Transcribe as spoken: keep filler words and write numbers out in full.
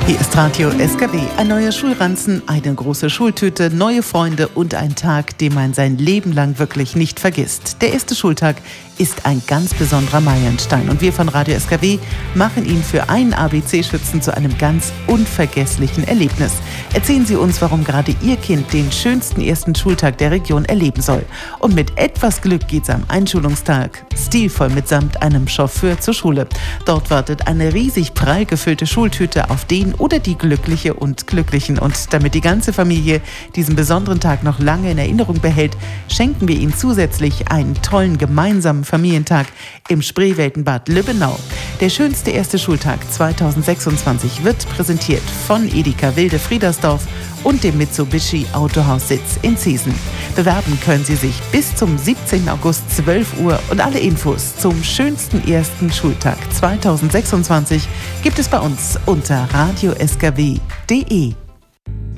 Hier ist Radio S K W. Ein neuer Schulranzen, eine große Schultüte, neue Freunde und ein Tag, den man sein Leben lang wirklich nicht vergisst. Der erste Schultag ist ein ganz besonderer Meilenstein und wir von Radio S K W machen ihn für einen A B C-Schützen zu einem ganz unvergesslichen Erlebnis. Erzählen Sie uns, warum gerade Ihr Kind den schönsten ersten Schultag der Region erleben soll. Und mit etwas Glück geht's am Einschulungstag stilvoll mitsamt einem Chauffeur zur Schule. Dort wartet eine riesig prall gefüllte Schultüte auf den oder die Glückliche und Glücklichen. Und damit die ganze Familie diesen besonderen Tag noch lange in Erinnerung behält, schenken wir Ihnen zusätzlich einen tollen gemeinsamen Familientag im Spreeweltenbad Lübbenau. Der schönste erste Schultag zweitausendsechsundzwanzig wird präsentiert von Edeka Wilde Friedersdorf und dem Mitsubishi Autohaussitz in Zesen. Bewerben können Sie sich bis zum siebzehnten August zwölf Uhr und alle Infos zum schönsten ersten Schultag zweitausendsechsundzwanzig gibt es bei uns unter radio s k w punkt d e.